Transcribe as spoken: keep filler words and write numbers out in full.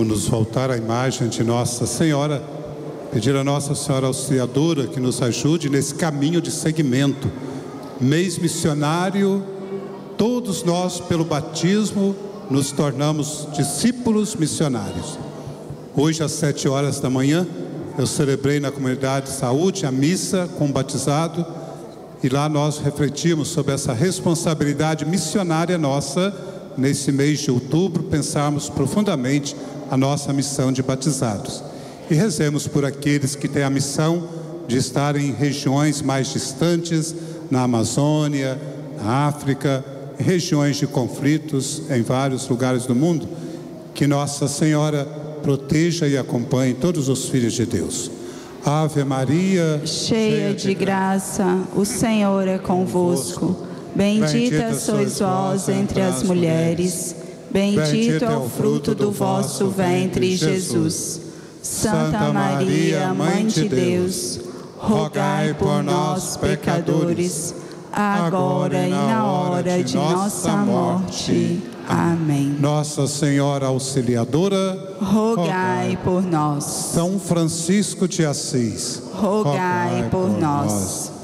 Vamos nos voltar à imagem de Nossa Senhora, pedir a Nossa Senhora Auxiliadora que nos ajude nesse caminho de seguimento. Mês missionário, todos nós, pelo batismo, nos tornamos discípulos missionários. Hoje, às sete horas da manhã, eu celebrei na comunidade de saúde a missa com o batizado, e lá nós refletimos sobre essa responsabilidade missionária nossa, nesse mês de outubro, pensarmos profundamente a nossa missão de batizados. E rezemos por aqueles que têm a missão de estar em regiões mais distantes, na Amazônia, na África, em regiões de conflitos em vários lugares do mundo. Que Nossa Senhora proteja e acompanhe todos os filhos de Deus. Ave Maria, cheia de graça, o Senhor é convosco. Bendita sois vós entre as mulheres, bendito é o fruto do vosso ventre, Jesus. Santa Maria, Mãe de Deus, rogai por nós, pecadores, agora e na hora de nossa morte. Amém. Nossa Senhora Auxiliadora, rogai por nós. São Francisco de Assis, rogai por nós.